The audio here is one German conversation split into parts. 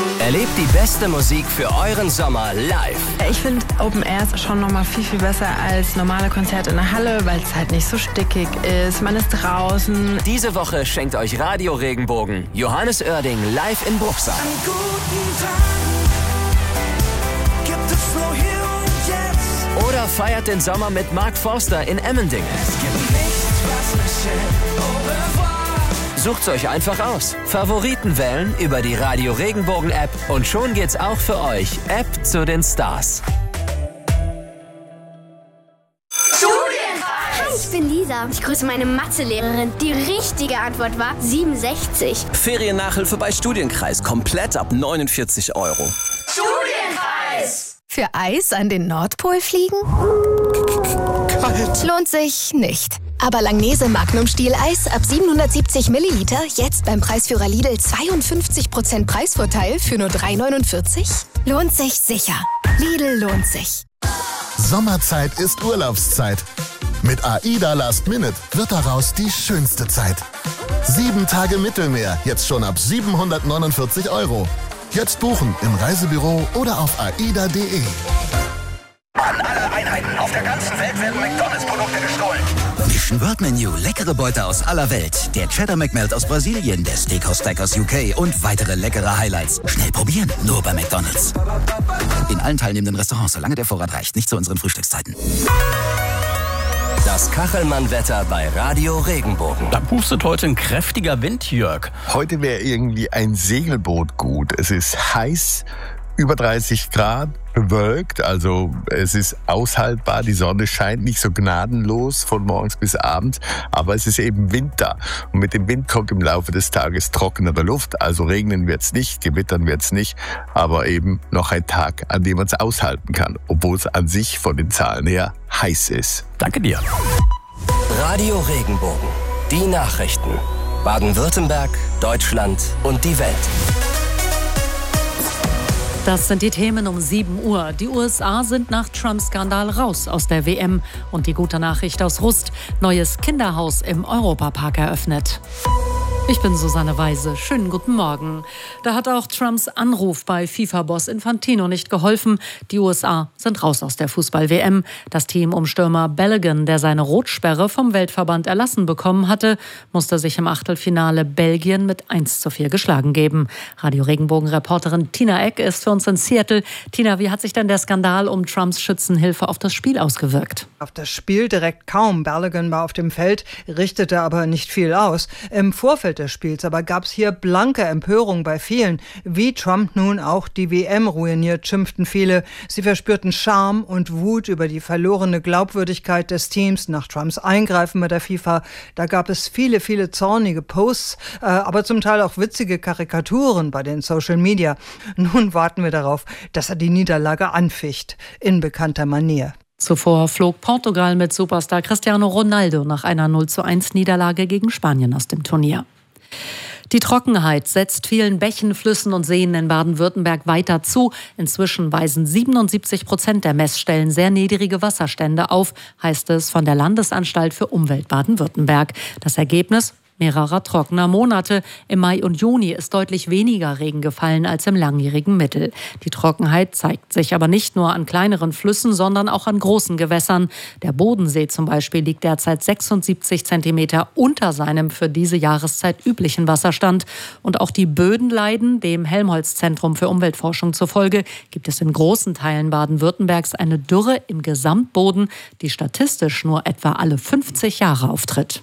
Erlebt die beste Musik für euren Sommer live. Ich finde Open Air ist schon nochmal viel, viel besser als normale Konzerte in der Halle, weil es halt nicht so stickig ist. Man ist draußen. Diese Woche schenkt euch Radio Regenbogen Johannes Oerding live in Bruchsal. An guten Tagen gibt es nur hier und jetzt. Oder feiert den Sommer mit Mark Forster in Emmendingen. Es gibt nichts, was mich hält. Au revoir. Sucht's euch einfach aus. Favoriten wählen über die Radio Regenbogen App und schon geht's auch für euch. App zu den Stars. Hi, ich bin Lisa. Ich grüße meine Mathelehrerin. Die richtige Antwort war 67. Feriennachhilfe bei Studienkreis. Komplett ab 49 €. Studienkreis! Für Eis an den Nordpol fliegen? Kalt. Lohnt sich nicht. Aber Langnese Magnum Stieleis ab 770 Milliliter jetzt beim Preisführer Lidl 52% Preisvorteil für nur 3,49? Lohnt sich sicher. Lidl lohnt sich. Sommerzeit ist Urlaubszeit. Mit AIDA Last Minute wird daraus die schönste Zeit. 7 Tage Mittelmeer, jetzt schon ab 749 €. Jetzt buchen im Reisebüro oder auf aida.de. An alle Einheiten auf der ganzen Welt werden McDonalds-Produkte gestohlen. Mission World Menu, leckere Beute aus aller Welt. Der Cheddar McMelt aus Brasilien, der Steakhouse Stack aus UK und weitere leckere Highlights. Schnell probieren, nur bei McDonalds. In allen teilnehmenden Restaurants, solange der Vorrat reicht, nicht zu unseren Frühstückszeiten. Das Kachelmann-Wetter bei Radio Regenbogen. Da pustet heute ein kräftiger Wind, Jörg. Heute wäre irgendwie ein Segelboot gut. Es ist heiß, über 30 Grad, bewölkt, also es ist aushaltbar, die Sonne scheint nicht so gnadenlos von morgens bis abends, aber es ist eben Winter und mit dem Wind kommt im Laufe des Tages trockenere Luft, also regnen wird's nicht, gewittern wird's nicht, aber eben noch ein Tag, an dem man es aushalten kann, obwohl es an sich von den Zahlen her heiß ist. Danke dir. Radio Regenbogen. Die Nachrichten. Baden-Württemberg, Deutschland und die Welt. Das sind die Themen um 7 Uhr. Die USA sind nach Trump-Skandal raus aus der WM. Und die gute Nachricht aus Rust: neues Kinderhaus im Europapark eröffnet. Ich bin Susanne Weise. Schönen guten Morgen. Da hat auch Trumps Anruf bei FIFA-Boss Infantino nicht geholfen. Die USA sind raus aus der Fußball-WM. Das Team um Stürmer Balogun, der seine Rotsperre vom Weltverband erlassen bekommen hatte, musste sich im Achtelfinale Belgien mit 1:4 geschlagen geben. Radio Regenbogen-Reporterin Tina Eck ist für uns in Seattle. Tina, wie hat sich denn der Skandal um Trumps Schützenhilfe auf das Spiel ausgewirkt? Auf das Spiel direkt kaum. Balogun war auf dem Feld, richtete aber nicht viel aus. Im Vorfeld des Spiels aber gab es hier blanke Empörung bei vielen. Wie Trump nun auch die WM ruiniert, schimpften viele. Sie verspürten Scham und Wut über die verlorene Glaubwürdigkeit des Teams nach Trumps Eingreifen bei der FIFA. Da gab es viele, viele zornige Posts, aber zum Teil auch witzige Karikaturen bei den Social Media. Nun warten wir darauf, dass er die Niederlage anficht, in bekannter Manier. Zuvor flog Portugal mit Superstar Cristiano Ronaldo nach einer 0:1 Niederlage gegen Spanien aus dem Turnier. Die Trockenheit setzt vielen Bächen, Flüssen und Seen in Baden-Württemberg weiter zu. Inzwischen weisen 77% der Messstellen sehr niedrige Wasserstände auf, heißt es von der Landesanstalt für Umwelt Baden-Württemberg. Das Ergebnis: mehrerer trockener Monate. Im Mai und Juni ist deutlich weniger Regen gefallen als im langjährigen Mittel. Die Trockenheit zeigt sich aber nicht nur an kleineren Flüssen, sondern auch an großen Gewässern. Der Bodensee zum Beispiel liegt derzeit 76 Zentimeter unter seinem für diese Jahreszeit üblichen Wasserstand. Und auch die Böden leiden. Dem Helmholtz-Zentrum für Umweltforschung zufolge gibt es in großen Teilen Baden-Württembergs eine Dürre im Gesamtboden, die statistisch nur etwa alle 50 Jahre auftritt.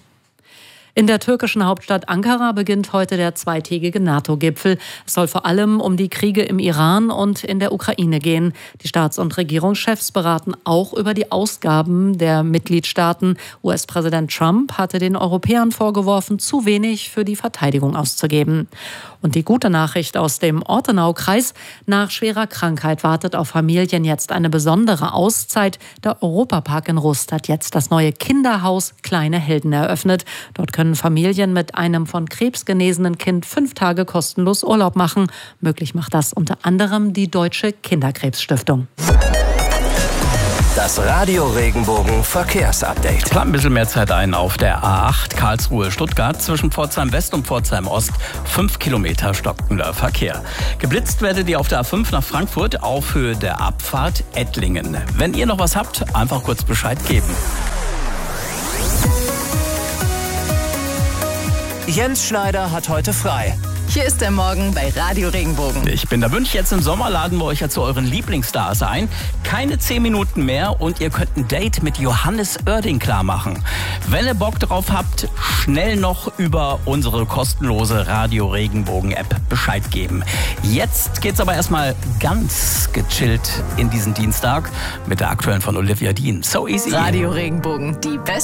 In der türkischen Hauptstadt Ankara beginnt heute der zweitägige NATO-Gipfel. Es soll vor allem um die Kriege im Iran und in der Ukraine gehen. Die Staats- und Regierungschefs beraten auch über die Ausgaben der Mitgliedstaaten. US-Präsident Trump hatte den Europäern vorgeworfen, zu wenig für die Verteidigung auszugeben. Und die gute Nachricht aus dem Ortenau-Kreis: nach schwerer Krankheit wartet auf Familien jetzt eine besondere Auszeit. Der Europapark in Rust hat jetzt das neue Kinderhaus Kleine Helden eröffnet. Dort können Familien mit einem von Krebs genesenen Kind 5 Tage kostenlos Urlaub machen. Möglich macht das unter anderem die Deutsche Kinderkrebsstiftung. Das Radio Regenbogen Verkehrsupdate. Plan ein bisschen mehr Zeit ein auf der A8 Karlsruhe-Stuttgart zwischen Pforzheim West und Pforzheim Ost. 5 Kilometer stockender Verkehr. Geblitzt werdet ihr auf der A5 nach Frankfurt auf Höhe der Abfahrt Ettlingen. Wenn ihr noch was habt, einfach kurz Bescheid geben. Jens Schneider hat heute frei. Hier ist der Morgen bei Radio Regenbogen. Ich bin der Wünsch, jetzt im Sommer laden wir euch ja zu euren Lieblingsstars ein. Keine 10 Minuten mehr und ihr könnt ein Date mit Johannes Oerding klar machen. Wenn ihr Bock drauf habt, schnell noch über unsere kostenlose Radio Regenbogen App Bescheid geben. Jetzt geht's aber erstmal ganz gechillt in diesen Dienstag mit der aktuellen von Olivia Dean. So easy. Radio Regenbogen, die beste